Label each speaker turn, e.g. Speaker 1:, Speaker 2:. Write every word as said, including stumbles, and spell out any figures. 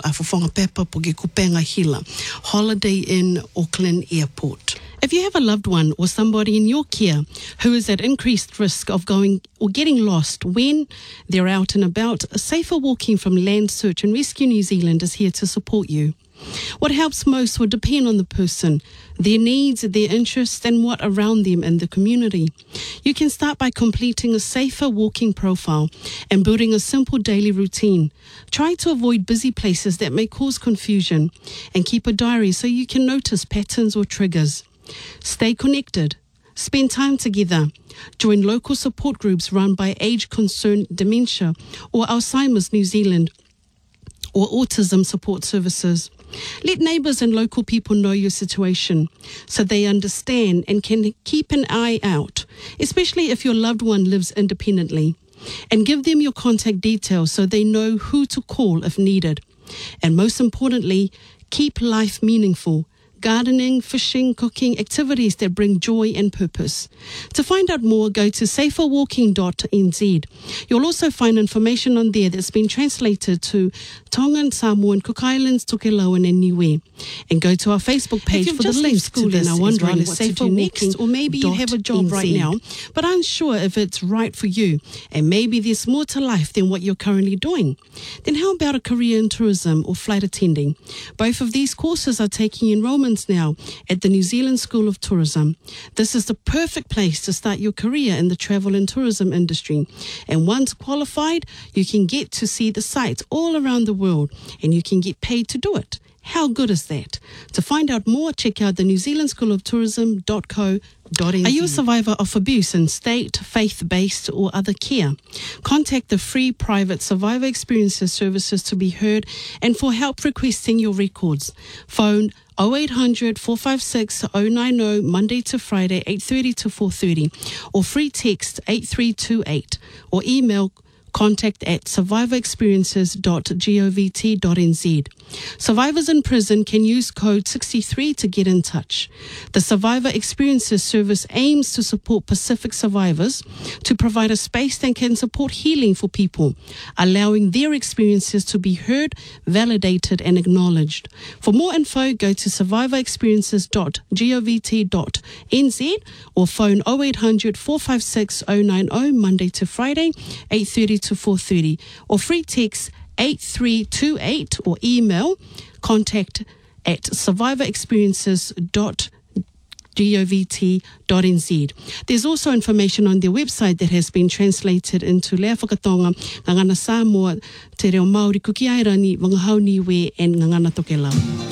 Speaker 1: a Fofonga Pepa po ke Kupenga Hila, Holiday Inn, Auckland Airport. If you have a loved one or somebody in your care who is at increased risk of going or getting lost when they're out and about, Safer Walking from Land Search and Rescue New Zealand is here to support you. What helps most will depend on the person, their needs, their interests, and what around them in the community. You can start by completing a Safer Walking profile and building a simple daily routine. Try to avoid busy places that may cause confusion and keep a diary so you can notice patterns or triggers. Stay connected. Spend time together. Join local support groups run by Age Concerned Dementia or Alzheimer's New Zealand or Autism Support Services. Let neighbours and local people know your situation so they understand and can keep an eye out, especially if your loved one lives independently. And give them your contact details so they know who to call if needed. And most importantly, keep life meaningful. Gardening, fishing, cooking, activities that bring joy and purpose. To find out more, go to safer walking dot n z. You'll also find information on there that's been translated to Tongan, Samoan, Cook Islands, Tokelauan and Niue. And go to our Facebook page for the links to this. Now wondering what to do next, or maybe you have a job right now, but unsure if it's right for you, and maybe there's more to life than what you're currently doing. Then how about a career in tourism or flight attending? Both of these courses are taking enrollment now at the New Zealand School of Tourism. This is the perfect place to start your career in the travel and tourism industry. And once qualified, you can get to see the sights all around the world and you can get paid to do it. How good is that? To find out more, check out the new zealand school of tourism dot co dot n z. Are you a survivor of abuse in state, faith-based or other care? Contact the free private Survivor Experiences services to be heard and for help requesting your records. Phone oh eight hundred, four five six, oh nine oh Monday to Friday eight thirty to four thirty or free text eight three two eight or email contact at survivor experiences dot govt dot n z. Survivors in prison can use code sixty-three to get in touch. The Survivor Experiences service aims to support Pacific survivors to provide a space that can support healing for people, allowing their experiences to be heard, validated and acknowledged. For more info, go to survivor experiences dot govt dot n z or phone oh eight hundred, four five six, oh nine oh Monday to Friday eight thirty to four thirty or free text eight three two eight or email contact at survivor experiences dot govt dot n z. There's also information on their website that has been translated into Lea Whakatonga, Ngangana Samoa, Te Reo Māori, Kuki Airani, Wangahau Niue and Ngangana Tokelau.